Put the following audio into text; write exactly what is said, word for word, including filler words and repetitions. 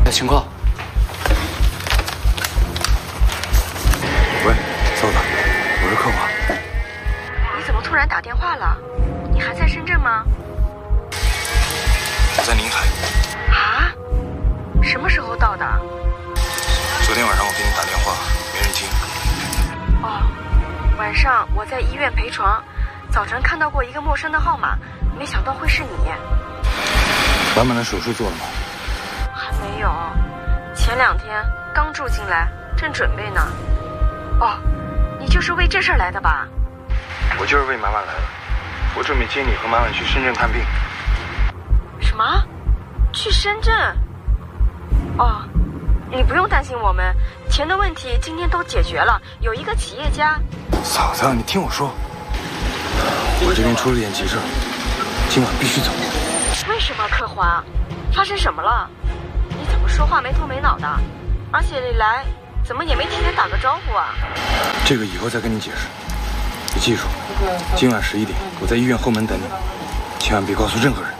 有情况。 喂，嫂子，我是客华。 你怎么突然打电话了？你还在深圳吗？ 我在宁海。 啊？什么时候到的？ 昨天晚上我给你打电话，没人听。 哦，晚上我在医院陪床，早晨看到过一个陌生的号码，没想到会是你。 满满的手术做了吗？ 还没有，前两天刚住进来，正准备呢。哦，你就是为这事儿来的吧？ 我就是为满满来的，我准备接你和满满去深圳看病。 什么？去深圳？哦，你不用担心我们，钱的问题今天都解决了，有一个企业家。 嫂子，你听我说，我这边出了点急事，今晚必须走。 为什么，客华？发生什么了？你怎么说话没头没脑的？而且你来怎么也没提前打个招呼啊？ 这个以后再跟你解释。你记住，今晚十一点我在医院后门等你，千万别告诉任何人。